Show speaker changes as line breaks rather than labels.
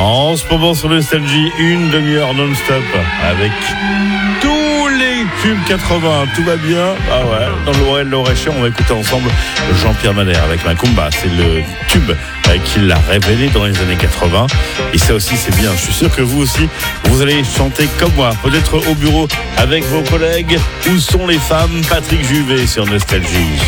En ce moment sur Nostalgie, une demi-heure non-stop avec tous les tubes 80. Tout va bien. Ah ouais, dans l'Oréchon, on va écouter ensemble Jean-Pierre Madère avec Macumba. C'est le tube qu'il l'a révélé dans les années 80. Et ça aussi, c'est bien. Je suis sûr que vous aussi, vous allez chanter comme moi. Peut-être au bureau avec vos collègues. Où sont les femmes? Patrick Juvet sur Nostalgie.